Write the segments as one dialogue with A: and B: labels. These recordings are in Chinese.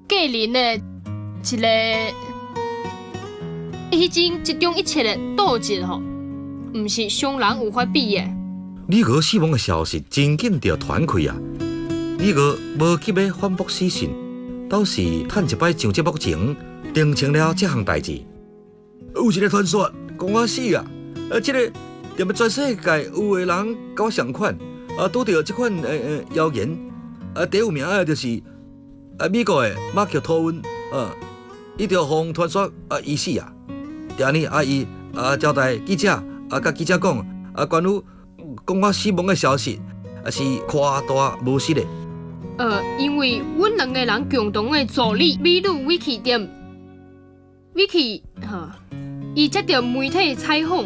A: 人的一个，迄种集中一切的斗志吼，毋是商人有法比的。
B: 李娥死亡的消息真紧就传开啊！李娥无急要反驳死讯，倒是趁一摆上节目前，澄清了这项代志。有一个传说讲我死啊，这个踮咧全世界有个人甲我相款，拄到这款谣言，第有名的就是美国的马克吐温，伊就互传说伊死啊。第二呢，伊交代记者，甲记者讲，关于讲我死亡的消息，是夸大无实的。
A: 因为阮两个人共同的助理美女 Vicky 店，Vicky 伊接到媒体采访，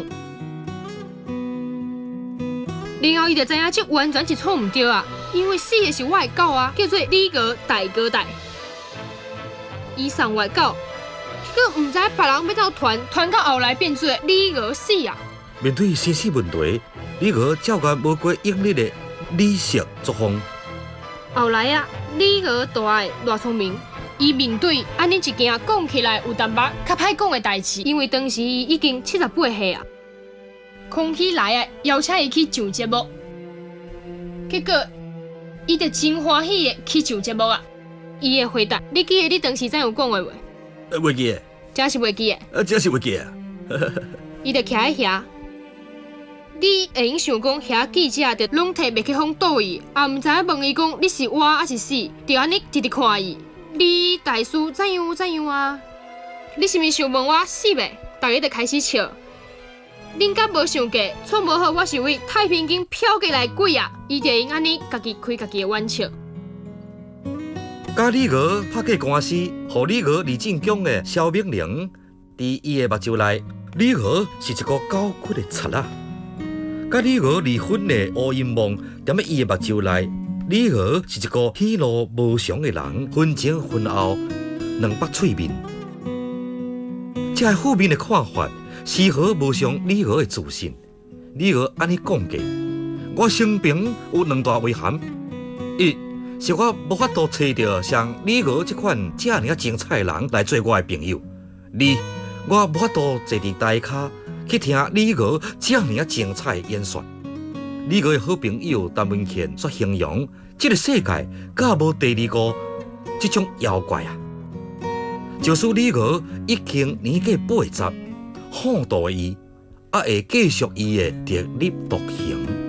A: 然后伊就知影这完全是错唔对啊，因为死的是我的狗啊，叫做李哥大哥大，伊送我的狗，佮唔知别人要到传到后来变做李哥死啊。
B: 面对生死问题，李娥照惯无过英烈的理性作风。
A: 后来啊，李娥大爱偌聪明，伊面对安尼一件讲起来有淡薄较歹讲的代志，因为当时伊已经78岁啊，空气来啊，邀请伊去上节目，结果伊就真欢喜的去上节目啊。伊的回答，你记得你当时怎样讲的话？
B: 袂记的，
A: 真是袂记的。
B: 真是袂记的。
A: 伊就徛喺遐。你会用想讲，遐记者就拢摕麦克风倒伊，也毋知影问伊讲你是活还是死，就安尼直直看伊。你大师怎样啊？你是毋是想问我死未？大家就开始笑。恁敢无想过，错无好，我是为太平间飘过来鬼啊！伊就用安尼家己开家己的玩笑。
B: 甲李娥拍过官司，互李娥离政宫的萧明玲，伫伊的目睭内，李娥是一个高骨的贼仔。甲李娥离婚的乌阴梦，踮咧伊的目睭内，李娥是一个喜怒无常的人，婚前婚后两百喙面。这个负面的看法，丝毫无伤李娥的自信。李娥安尼讲过：我生平有两大遗憾，一是我无法度找到像李娥这款这样精彩的人来做我的朋友；二我无法度坐伫台骹去听李娥这样精彩的演说。李娥的好朋友陈文茜所形容，这个世界敢无第二个这种妖怪啊！就算李娥已经年纪80，好大伊，也会继续伊的特立独行。